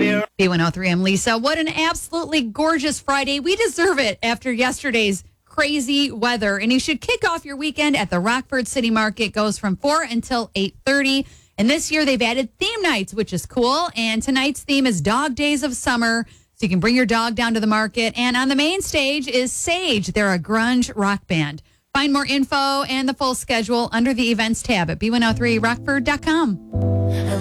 B103, I'm Lisa. What an absolutely gorgeous Friday. We deserve it after yesterday's crazy weather. And you should kick off your weekend at the Rockford City Market. Goes from 4 until 8:30. And this year they've added theme nights, which is cool. And tonight's theme is Dog Days of Summer. So you can bring your dog down to the market. And on the main stage is Sage. They're a grunge rock band. Find more info and the full schedule under the events tab at b103rockford.com.